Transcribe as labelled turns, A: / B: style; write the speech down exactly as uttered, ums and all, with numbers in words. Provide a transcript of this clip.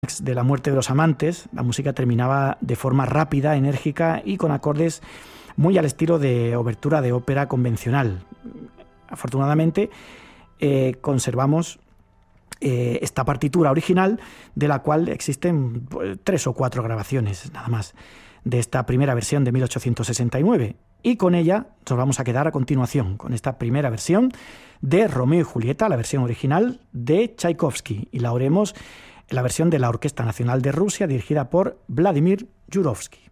A: de la muerte de los amantes, la música terminaba de forma rápida, enérgica y con acordes muy al estilo de obertura de ópera convencional. Afortunadamente, eh, conservamos eh, esta partitura original, de la cual existen pues, tres o cuatro grabaciones, nada más, de esta primera versión de mil ochocientos sesenta y nueve. Y con ella nos vamos a quedar a continuación, con esta primera versión de Romeo y Julieta, la versión original de Tchaikovsky, y la oiremos en la versión de la Orquesta Nacional de Rusia, dirigida por Vladimir Yurovsky.